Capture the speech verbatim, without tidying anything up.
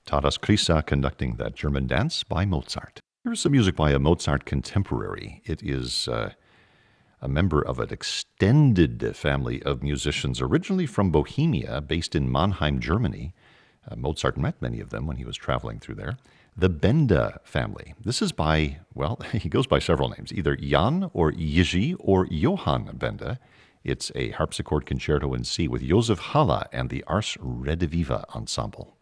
Taras Krisa conducting that German dance by Mozart. Here's some music by a Mozart contemporary. It is uh, a member of an extended family of musicians, originally from Bohemia, based in Mannheim, Germany. Uh, Mozart met many of them when he was traveling through there. The Benda family. This is by, well, he goes by several names, either Jan or Jiří or Johann Benda. It's a harpsichord concerto in C with Josef Haller and the Ars Rediviva Ensemble.